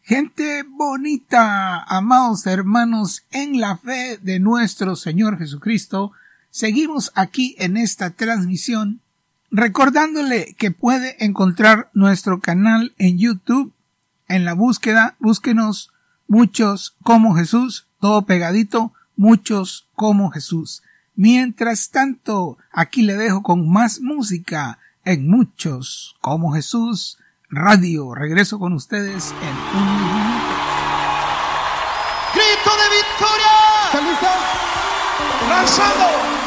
Gente bonita, amados hermanos, en la fe de nuestro Señor Jesucristo, seguimos aquí en esta transmisión, recordándole que puede encontrar nuestro canal en YouTube. En la búsqueda, búsquenos Muchos como Jesús, todo pegadito, Muchos como Jesús. Mientras tanto, aquí le dejo con más música en Muchos como Jesús Radio. Regreso con ustedes en un minuto. ¡Grito de victoria! ¿Están listos? ¡Lanzando!